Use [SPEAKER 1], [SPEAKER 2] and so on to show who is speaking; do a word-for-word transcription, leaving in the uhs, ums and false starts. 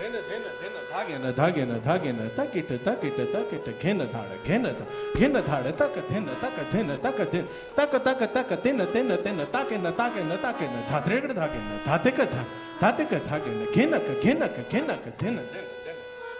[SPEAKER 1] then then then धागेन धागेन धागेन तकिट तकिट तकिट घेन धाड़ घेन धा घेन धाड़ तक धेन तक धेन तक धेन तक तक तक तेन तेन तेन ताकेन ताकेन ताकेन धात्रेगड़ धागेन धातिक धा धातिक धागेन घेनक घेनक घेनक धेन धेन